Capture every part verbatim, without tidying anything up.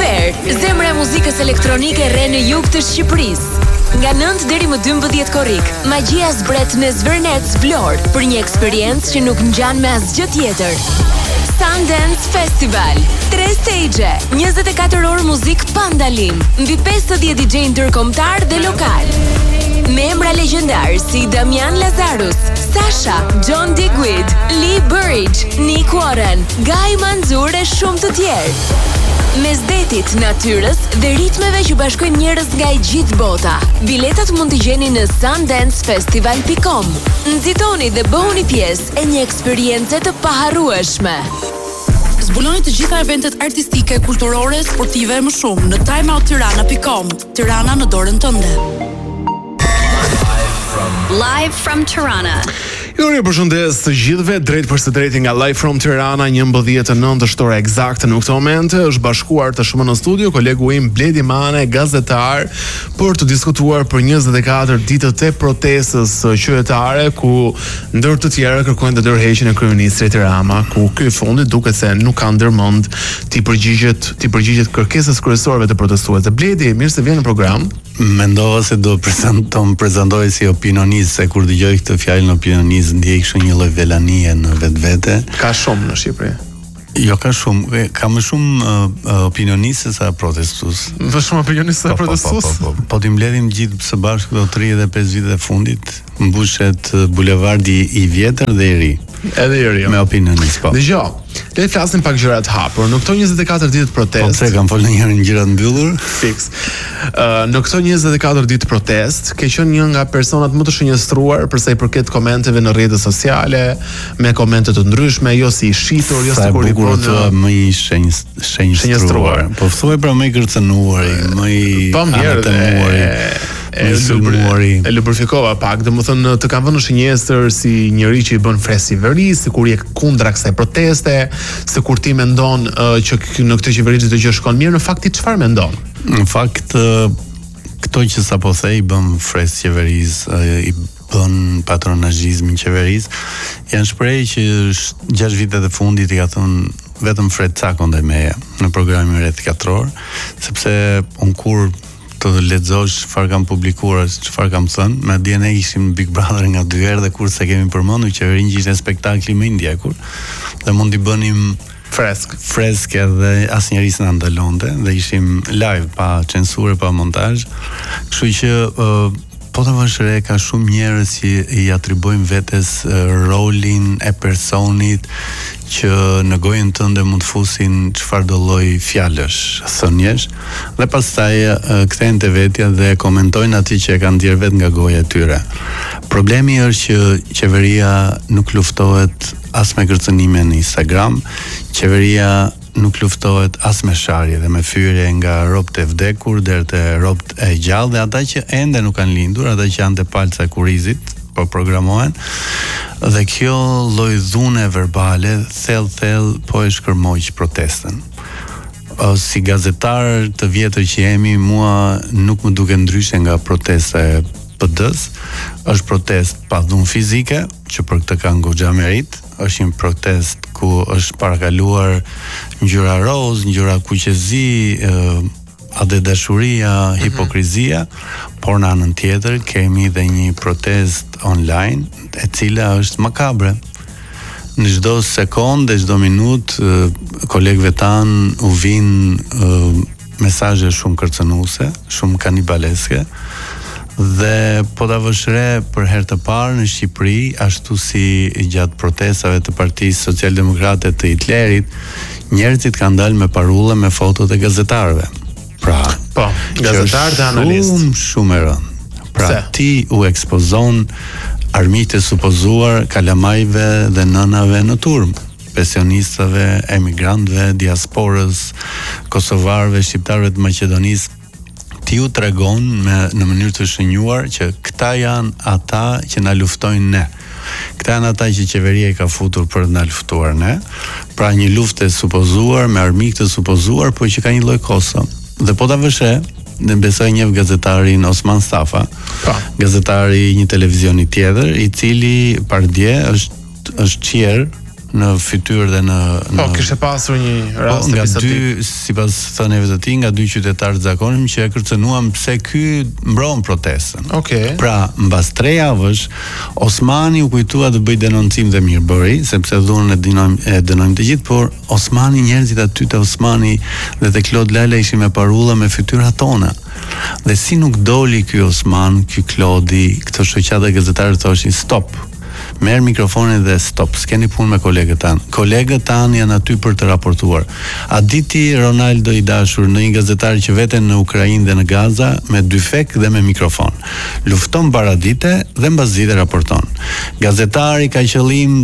Fair, zemra e muzikës elektronike re në jug të Shqipërisë. Nga nëntë deri më dymbëdhjetë korrik, magjia zbret në Zvërnec Vlorë për një eksperiencë që nuk ngjan me asgjë tjetër. Sundance Festival, tre stage, njëzet e katër orë muzikë pa ndalim, mbi pesëdhjetë D J ndërkombëtar dhe lokal. Me emra legjendar si Damian Lazarus, Sasha, John Digweed, Lee Burridge, Nick Warren, Guy Manzur e shumë të tjerë. Mes detit, natyrës dhe ritmeve që bashkojnë njerëz nga i gjithë bota. Biletat mund t'i gjeni në sundance festival dot com. Nxitoni dhe bëhuni pjesë e një eksperience të paharrueshme. Zbuloni të gjitha eventet artistike, kulturore, sportive e më shumë në timeout tirana dot com. Tirana në dorën tënde. Live from Tirana. Ju përshëndes të gjithëve, drejt për së drejti nga Live from Tirana, njëmbëdhjetë e nëntë shtore eksakte në këtë moment, është bashkuar të shumë në studio kolegu im Bledi Mane, gazetar, për të diskutuar për njëzet e katër ditët e protestës qytetare, ku ndër të tjera kërkojnë të ndërheqjen e kryeministrit Rama, ku ky fundi duket se nuk ka ndërmend t'i përgjigjet, t'i përgjigjet kërkesës kryesorëve të protestuesve. Bledi, mirë se vjen në program. Mendova se do prezantom prezantoj si opinionist, se kur dëgjoj këtë fjalën opinionist ndjej kështu një lloj velanie në vetvete. Ka shumë në Shqipëri. Jo, ka shumë, ka më shumë uh, opinionistë se protestues. Më shumë opinionistë se protestues. Po, po, po, po, po ti mbledhim gjithë së bashku këto tridhjetë e pesë vitet e fundit, mbushet bulevardi i vjetër dhe i ri. Edhe i ri. Me opinionistë, po. Dëgjoj, le të flasim pak gjëra të hapur. Në këto njëzet e katër ditë protest. Po pse kam folur një herë në gjëra të mbyllur? Fix. Uh, në këto njëzet e katër ditë protest, ke qenë një nga personat më të shënjestruar për sa i përket komenteve në rrjetet sociale, me komente të ndryshme, jo si i shitur, jo si kur i bën më i shënjestruar. Po thuaj pra më i kërcënuar, më i anatemuar. E, e lubrifikova pak, domethënë të kam vënë në shënjestër si njëri që i bën fres i verisë, si kur je kundra kësaj proteste, se kur ti mendon uh, që në këtë qeveri çdo gjë shkon mirë, në fakt ti çfarë mendon? Në fakt uh, këto që sapo the i bën fres qeverisë, uh, i bën patronazhizmin qeverisë, janë shprehje që gjashtë vitet e fundit i ka thënë vetëm Fred Cakon dhe meja në programin rreth katror, sepse un kur të lexosh çfarë kam publikuar, çfarë kam thënë, madje ne ishim Big Brother nga dy herë dhe kur se kemi përmendur qeverinë që ishte spektakli më i ndjekur dhe mund t'i bënim fresk, fresk edhe asnjëri s'na ndalonte dhe ishim live pa censurë, pa montazh. Kështu që uh, po të vësh re, ka shumë njerëz që i atribojnë vetes uh, rolin e personit që në gojën tënde mund të fusin çfarë do lloj fjalësh, thënjesh, dhe pastaj uh, kthehen te vetja dhe komentojnë atë që e kanë dhënë vet nga goja e tyre. Problemi është që qeveria nuk luftohet as me kërcënime në Instagram, qeveria nuk luftohet as me sharje dhe me fyrje nga robt e vdekur deri te robt e gjallë dhe ata që ende nuk kanë lindur, ata që janë te palca e kurizit, po programohen. Dhe kjo lloj dhune verbale thell thell po e shkërmoq protestën. Si gazetar të vjetër që jemi, mua nuk më duket ndryshe nga protesta e P D-s. Është protest pa dhunë fizike, që për këtë kanë goxha merit. Është një protest ku është parakaluar ngjyra roz, ngjyra kuqezi, a dhe dashuria, hipokrizia, por në anën tjetër kemi dhe një protest online e cila është makabre. Në çdo sekondë, çdo minutë, kolegëve tan u vijnë mesazhe shumë kërcënuese, shumë kanibaleske. Dhe po ta vësh re për herë të parë në Shqipëri, ashtu si gjatë protestave të Partisë Socialdemokrate të Hitlerit, njerëzit kanë dalë me parulla me fotot e gazetarëve. Pra, po, gazetarë dhe analistë. Shumë, shumë e rëndë. Pra, Se? ti u ekspozon armiqtë e supozuar, kalamajve dhe nënave në turm, pensionistëve, emigrantëve, diasporës, kosovarëve, shqiptarëve të Maqedonisë. Ti u tregon me, në mënyrë të shënjuar që këta janë ata që na luftojnë ne. Këta janë ata që qeveria i ka futur për të na luftuar ne. Pra një luftë e supozuar me armikë të supozuar, por që ka një lloj koso. Dhe po ta vësh, ne besoj një gazetarin Osman Stafa, pa. gazetari një televizioni tjetër, i cili pardje është është qier në fytyrë dhe në Po, në kishte pasur një rast nga episodik. dy, sipas thënieve të tij, nga dy qytetarë të zakonshëm që e kërcënuan pse ky mbron protestën. Okej. Pra, mbas tre javësh, Osmani u kujtua të bëj denoncim dhe mirë bëri, sepse dhunën e dënojmë e dënojmë të gjithë, por Osmani, njerëzit aty te Osmani dhe te Klod Lala ishin me parulla me fytyrat tona. Dhe si nuk doli ky Osman, ky Klodi, këto shoqata gazetarë thoshin stop. Merr mikrofonin dhe stop, s'keni punë me kolegët tanë. Kolegët tanë janë aty për të raportuar. A diti Ronaldo i dashur në një gazetar që veten në Ukrainë dhe në Gaza me dy fek dhe me mikrofon. Lufton paradite dhe mbasdite raporton. Gazetari ka qëllim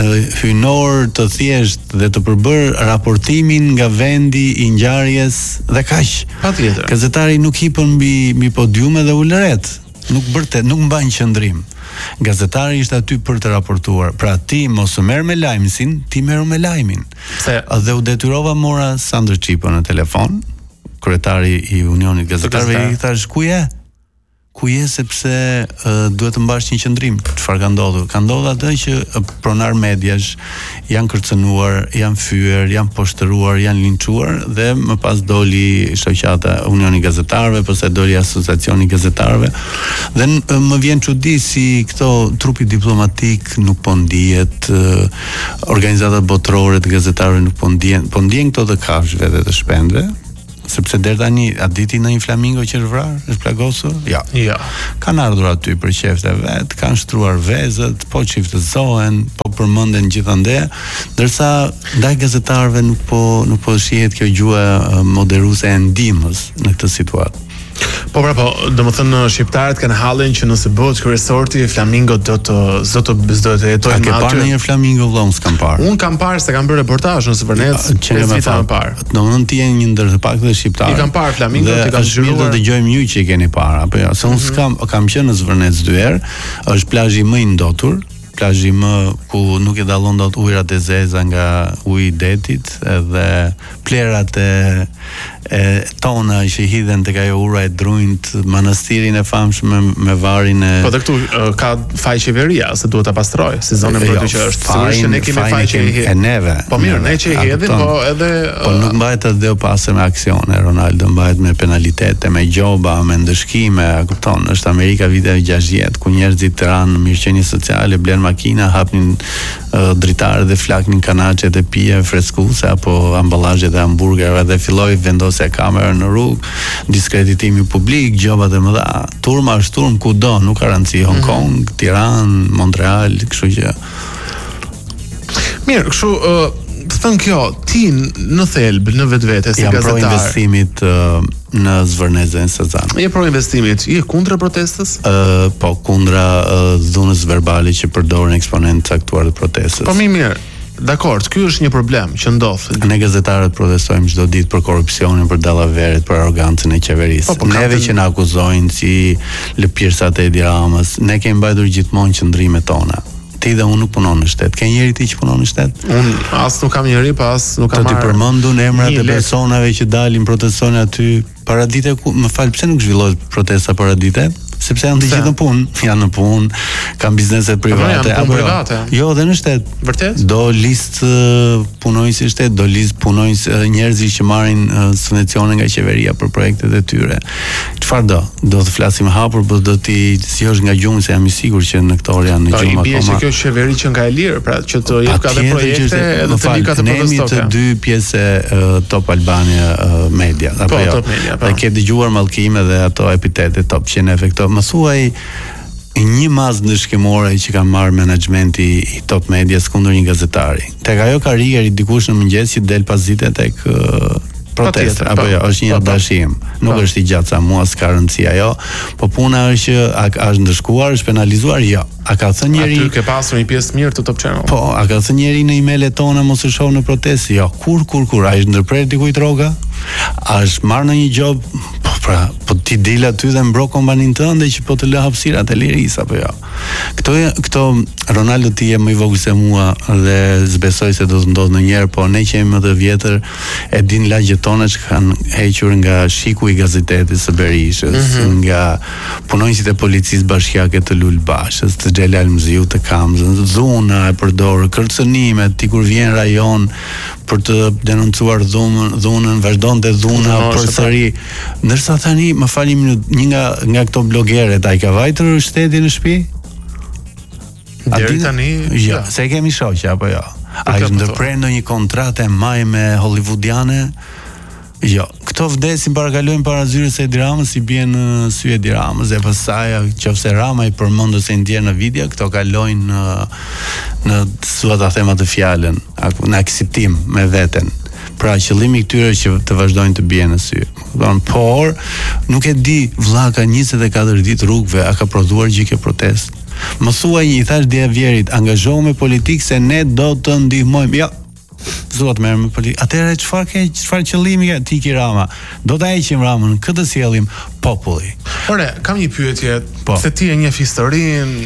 hynor të thjesht dhe të përbër raportimin nga vendi i ngjarjes dhe kaq. Patjetër. Gazetari nuk hipën mbi mbi podiume dhe ulëret. Nuk bërte, nuk mban qëndrim. Gazetari ishte aty për të raportuar. Pra ti mos u merr me lajmsin, ti merru me lajmin. Se Dhe u detyrova mora Sandër Çipo në telefon, kryetari i Unionit Gazetarëve, i thash ku je? Ku je sepse uh, duhet të mbash një qëndrim. Çfarë ka ndodhur? Ka ndodhur atë që uh, pronar mediash janë kërcënuar, janë fyer, janë poshtëruar, janë linçuar dhe më pas doli shoqata Unioni i Gazetarëve, pastaj doli Asociacioni i Gazetarëve. Dhe uh, më vjen çudi si këto trupi diplomatik nuk po ndihet, uh, organizatat botërore të gazetarëve nuk po ndihen, po ndihen këto të kafshëve dhe të shpendëve. Sepse deri tani a diti në një flamingo që është vrarë, është plagosur? Ja. Ja. Kanë ardhur aty për qefte vet, kanë shtruar vezët, po çiftëzohen, po përmenden gjithandej, ndërsa ndaj gazetarëve nuk po nuk po shihet kjo gjuhë moderuese e ndihmës në këtë situatë. Po pra po, domethënë shqiptarët kanë hallin që nëse bëhet ky resorti, Flamingo do të do të do të jetojë A më ke parë aty. ndonjë flamingo vëllai, unë s'kam parë. Un kam parë se kam bërë reportazh në Zvërnec, Që pesë më vite më parë. parë. Domethënë ti je një ndër të pak të shqiptarë. I kam parë flamingot, i kam Dhe është mirë zgjuar. të dëgjojmë ju që i keni parë, apo jo? Se unë s'kam, kam qenë në Zvërnec dy herë, është plazhi më i ndotur, plazhi më ku nuk e dallon dot ujërat e zeza nga uji i detit, edhe plerat e e tona që hidhen tek ajo ura e drunjt, manastirin e famshëm me, me varin e Po dhe këtu uh, ka faj qeveria, se duhet ta pastroj, si zonën për ty që është. Sigurisht që ne kemi faj që i e hedhim. neve. Po mirë, ne që i A hedhim, kupton? po edhe Po nuk mbahet atë dhe pasë me aksione, Ronaldo mbahet me penalitete, me gjoba, me ndëshkime, a kupton, është Amerika viteve gjashtëdhjetë, ku njerëzit të ranë mirëqenie sociale, blen makina, hapnin uh, dritare dhe flaknin kanaçet e pije freskuese apo amballazhet e hamburgerëve dhe filloi vendosja kamera në rrugë, diskreditimi publik, gjobat e mëdha. Turma është turm kudo, nuk ka rëndësi. Hong Kong, mm -hmm. Tiranë, Montreal, kështu që mirë, kështu uh, të thënë kjo, ti në thelb, në vetvete si jam pro gazetar. investimit uh, në Zvërnezë dhe në Sezan. Je pro investimit, je kundra protestës? Uh, po kundra uh, dhunës verbale që përdorin eksponentë caktuar të protestës. Po mi mirë. Dakor, ky është një problem që ndodh. Ne gazetarët protestojmë çdo ditë për korrupsionin, për dallaverit, për arrogancën e qeverisë. Po, po, Neve kapten... që na akuzojnë si lëpirsat e Edi Ramës, ne kemi mbajtur gjithmonë qëndrimet tona. Ti dhe unë nuk punon në shtet. Ke njëri ti që punon në shtet? Unë as nuk kam njëri, pa as nuk kam Të ti marrë. përmendun emrat një e lek. personave që dalin protestojnë aty paradite ku, më fal, pse nuk zhvillohet protesta paradite? Sepse janë të Pse? gjithë në punë, janë në punë, kanë biznese private, janë punë apo jo? private. Jo, dhe në shtet. Vërtet? Do listë uh, punojnësi i shtet, do listë punojnës uh, njerëzish që marrin uh, subvencione nga qeveria për projektet e tyre. Çfarë do? Do të flasim hapur, po do ti sjosh nga gjumi, se jam i sigurt që në këto orë janë në Po i gjumë bie që akoma. kjo qeveri që nga e lirë, pra që të jep ka dhe Patjetër që projekte është- edhe më të fal, lika të ne jemi të protestoke. dy pjesë uh, Top Albania uh, Media, apo Po, jo? Top Media, po. Dhe ke dëgjuar mallkime dhe ato epitete top që ne efekto. Më thuaj një mazë ndëshkimore që ka marrë menaxhmenti i Top Medias kundër një gazetari. Tek ajo karrierë dikush në mëngjes që del pas dite tek uh, protesta, Patjetër, apo po. jo, është një Po, po. dashim. Nuk Po. është i gjatë sa mua, s'ka rëndësi ajo, po puna është që a, a është ndëshkuar, është penalizuar? Jo. A ka thënë njëri Aty ke pasur një pjesë mirë të Top Channel. Po, a ka thënë njëri në emailët tona mos u shoh në protestë? Jo, kur kur kur, a është ndërprer dikujt rroga? A është marrë në një job? Po, pra, Po ti del aty dhe mbro kompanin tënde që po të lë hapësirat e lirisë apo jo. Këto këto Ronaldo ti je më i vogël se mua dhe zbesoj se do të ndodhë ndonjëherë, po ne që jemi më të vjetër e din lagjet tona që kanë hequr nga shiku i gazetetit së Berishës, mm-hmm. nga punonjësit e policisë bashkiake të Lulbashës, të Xhelal Mziu, të Kamzën, dhuna e përdorur, kërcënimet, ti kur vjen rajon për të denoncuar dhunën, dhunën vazhdonte dhuna no, përsëri. Ndërsa tani, më fali minut, një nga nga këto blogeret, ai ka vajtur shtetin në shtëpi? Deri tani, jo, se kemi shoqë apo jo. Ai ndërprer ndonjë kontratë maj me hollywoodiane? Jo, këto vdesin parakalojnë para zyrës së Edi Ramës, i bien në sy e Edi Ramës, dhe pastaj nëse Rama i përmend se ndjen në video, këto kalojnë në në thua ta them atë fjalën, në akceptim me veten. Pra qëllimi i këtyre që të vazhdojnë të bien në sy. Don, por nuk e di, vlla ka njëzet e katër ditë rrugëve, a ka prodhuar gjë kjo protestë? Më thuaj një, i thash dia Vjerit, angazhohu me politikë se ne do të ndihmojmë. Jo. Zot merr me politikë. Atëherë çfarë ke, çfarë qëllimi ke ti ki Rama? Do ta heqim Ramën, këtë sjellim populli. Ore, kam një pyetje, po. Se ti e njeh historinë,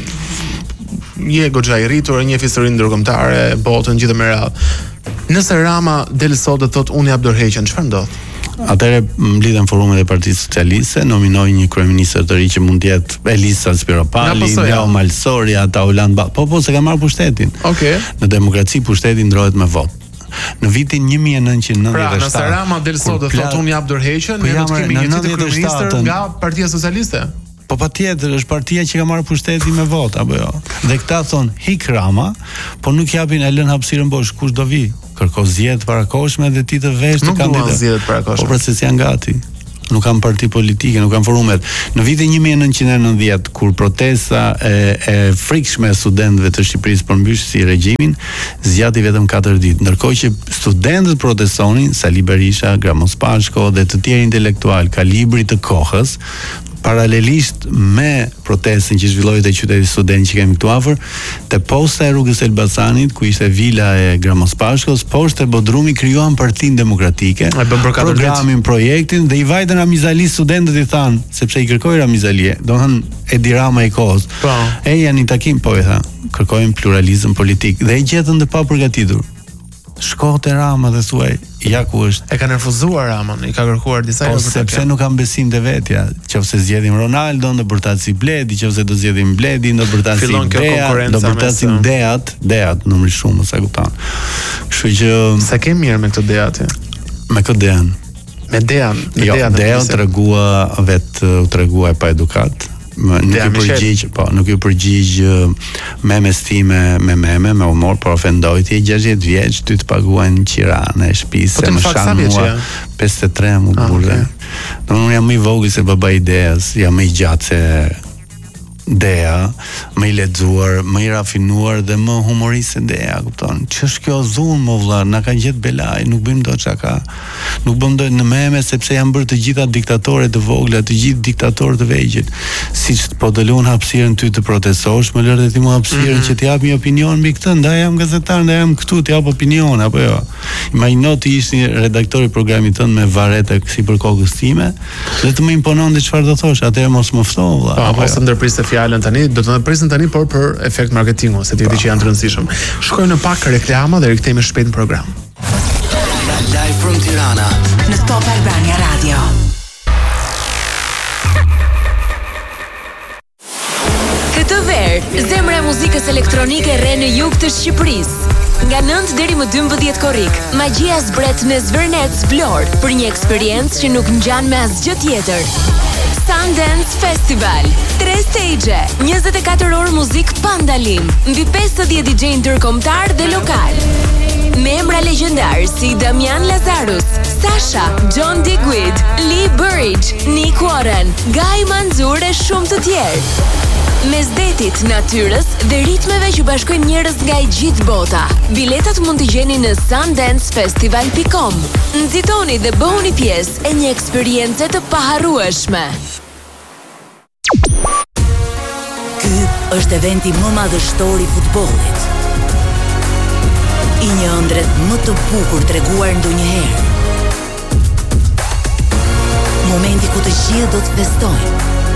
je goxha i rritur, e njeh historinë ndërkombëtare, botën gjithë me radhë. Nëse Rama del sot dhe thot unë jap dorëheqjen, çfarë ndodh? Atëherë mblidhen forumet e Partisë Socialiste, nominoi një kryeministër të ri që mund të jetë Elisa Spiropali, Leo Malsori, ata Ulan Ba. Po po se ka marrë pushtetin. Okej. Okay. Në demokraci pushteti ndrohet me votë. Në vitin një mijë e nëntëqind e nëntëdhjetë e shtatë. Pra, nëse Rama del sot dhe thot unë jap dorëheqjen, ne do të kemi një tjetër kryeministër nga Partia Socialiste. Po patjetër, është partia që ka marrë pushtetin me votë apo jo. Dhe këta thon hik Rama, po nuk japin e lën hapësirën bosh, kush do vi? Kërko zgjedhje parakohshme dhe ti të vesh të kandidat. Nuk duan zgjedhje parakohshme. Po pra se janë gati. Nuk kanë parti politike, nuk kanë forumet. Në vitin një mijë e nëntëqind e nëntëdhjetë, kur protesta e, e frikshme e studentëve të Shqipërisë përmbysh si regjimin, zgjati vetëm katër ditë. Ndërkohë që studentët protestonin, Sali Berisha, Gramos Pashko dhe të tjerë intelektual kalibri të kohës, paralelisht me protestën që zhvilloi te qyteti student që kemi këtu afër, te posta e rrugës Elbasanit, ku ishte vila e Gramos Pashkos, poshtë e Bodrumi krijuan Partinë Demokratike, programin, projektin dhe i vajtën Ramizali studentët i than, sepse i kërkoi Ramizali, domethënë Edi Rama i kohës. Po. E janë një takim, po i tha, kërkojmë pluralizëm politik dhe i gjetën të papërgatitur. Shko te Rama dhe thuaj, ja ku është. E ka refuzuar Ramën, i ka kërkuar disa herë. Po sepse nuk kanë besim te vetja. Nëse zgjedhim Ronaldo, do bërtasi Bledi, nëse do zgjedhim Bledi, do bërtasi Dea, do bërtasim Deat, Deat numri shumë, sa kupton. Kështu që sa ke mirë me këtë Deat. Me këtë Dean. Me Dean, me jo, Dean. Dea u tregua vet, u tregua e pa edukat. Më, nuk i përgjigj, po, nuk i përgjigj me mestime me meme, me humor, por ofendoi ti gjashtëdhjetë vjeç, ty të paguajnë qirane, shtëpisë, po, më shan mua pesëdhjetë e tre më burrë. Do unë jam më i vogël se baba i Deas, jam më i gjatë se Dea, më i lexuar, më i rafinuar dhe më humorist se Dea, kupton? Ç'është kjo dhunë më vëlla, na ka gjetë belaj, nuk bëjmë dot çka. Nuk bëm dot në meme sepse janë bërë të gjitha diktatorë të vogla, të gjithë diktatorë të vegjël. Siç po të lën hapësirën ty të protestosh, më lër ti më hapësirën mm -hmm. që të jap një opinion mbi këtë, ndaj jam gazetar, ndaj jam këtu të jap opinion apo jo. Imagjino ti ishin redaktor i programit tënd me varrete sipër kokës time, dhe të më impononte çfarë do thosh, atëherë mos më fto vëlla. Po, mos të ndërprisë fjalën tani, do të na presin tani por për efekt marketingu, se ti di që janë të rëndësishëm. Shkojmë në pak reklama dhe rikthehemi shpejt në program. Live from Tirana në Top Albania Radio. Këtë verë, zemra e muzikës elektronike rre në jug të Shqipërisë. Nga nëntë deri më dymbëdhjetë korrik, magjia zbret në Zvërnec Vlorë për një eksperiencë që nuk ngjan me asgjë tjetër. Sundance Festival, tre stage, njëzet e katër orë muzik pa ndalim, mbi pesëdhjetë D J ndërkombëtar dhe lokal. Me emra legjendar si Damian Lazarus, Sasha, John Digweed, Lee Burridge, Nick Warren, Guy Manzur e shumë të tjerë. Mes detit, natyrës dhe ritmeve që bashkojnë njerëz nga i gjithë bota. Biletat mund t'i gjeni në sundance festival dot com. Nxitoni dhe bëhuni pjesë e një eksperiencë të paharrueshme. Ky është eventi më madhështor i futbollit. I një ëndrret më të bukur treguar ndonjëherë. Momenti ku të Shqipëria do të festojnë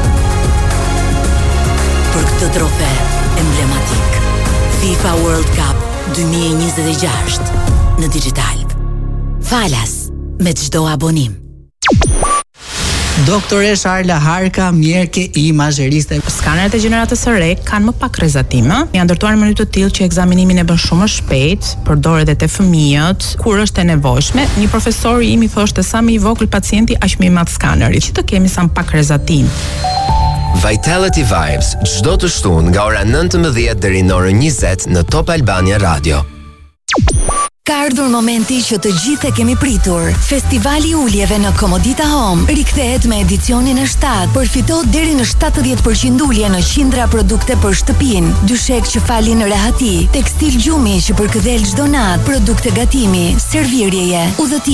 për këtë trofe emblematik. FIFA World Cup dy mijë e njëzet e gjashtë në digital. Falas me çdo abonim. Doktoresh Arla Harka, mjerke imazheriste. Skaneret e gjeneratës së re kanë më pak rrezatime, janë ndërtuar në mënyrë të tillë që ekzaminimin e bën shumë më shpejt, përdoret edhe te fëmijët kur është e nevojshme. Një profesor im i thoshte sa më i vogël pacienti aq më i madh skaneri, që të kemi sa më pak rrezatim. Vitality Vibes, çdo të shtunë nga ora nëntëmbëdhjetë deri në orën njëzet në Top Albania Radio. Ka ardhur momenti që të gjithë e kemi pritur. Festivali i uljeve në Komodita Home rikthehet me edicionin e shtatë. Përfito deri në shtatëdhjetë përqind ulje në qindra produkte për shtëpinë, dyshek që falin rehati, tekstil gjumi që përkëdhel çdo natë, produkte gatimi, servirjeje, udhëtimi